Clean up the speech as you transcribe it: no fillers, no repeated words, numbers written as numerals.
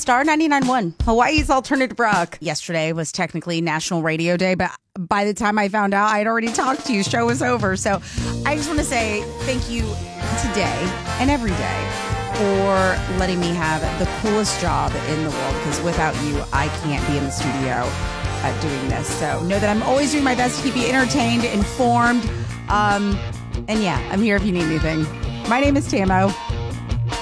Star 99.1, Hawaii's alternative rock. Yesterday was technically National Radio Day, but by the time I found out, I'd already talked to you. Show was over. So I just want to say thank you today and every day for letting me have the coolest job in the world, because without you, I can't be in the studio doing this. So know that I'm always doing my best to keep you entertained, informed, and yeah, I'm here if you need anything. My name is Tamo.